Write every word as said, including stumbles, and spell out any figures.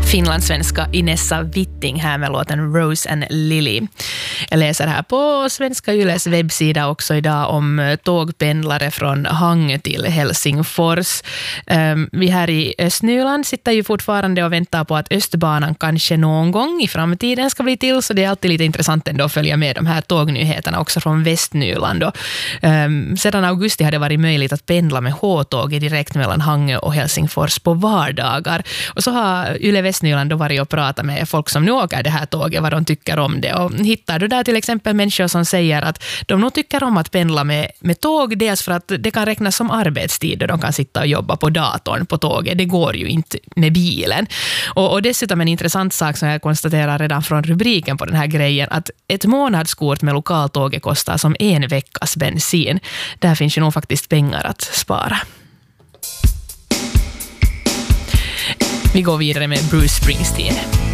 Finlandssvenska Inessa Witting här med låten Rose and Lily. Jag läser här på Svenska Yles webbsida också idag om tågpendlare från Hangö till Helsingfors. Vi här i Östnyland sitter ju fortfarande och väntar på att Östbanan kanske någon gång i framtiden ska bli till, så det är alltid lite intressant ändå att följa med de här tågnyheterna också från Västnyland. Och, um, sedan augusti har det varit möjligt att pendla med H-tåget direkt mellan Hangö och Helsingfors på vardagar. Och så har Yle Västnyland då varit och pratat med folk som nu åker det här tåget, vad de tycker om det. Och hittar du där till exempel människor som säger att de nog tycker om att pendla med, med tåg, dels för att det kan räknas som arbetstid och de kan sitta och jobba på datorn på tåget. Det går ju inte med bilen. Och, och dessutom en intressant sak som jag konstaterar redan från rubriken på den här grejen, att ett månadskort med lokaltåget kostar som en veckas bensin. Där finns ju nog faktiskt pengar att spara. Vi går vidare med Bruce Springsteen.